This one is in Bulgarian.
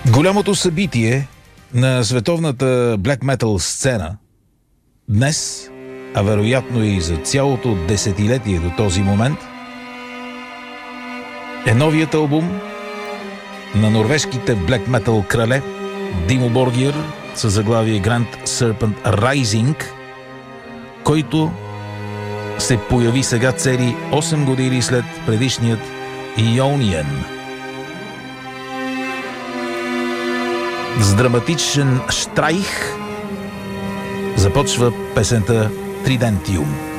Голямото събитие на световната блек метал сцена днес, а вероятно и за цялото десетилетие до този момент, е новият албум на норвежките блек метал крале Димо Боргир със заглавие Grand Serpent Rising, който се появи сега цели 8 години след предишният Ionian. С драматичен штрайх започва песента Тридентиум.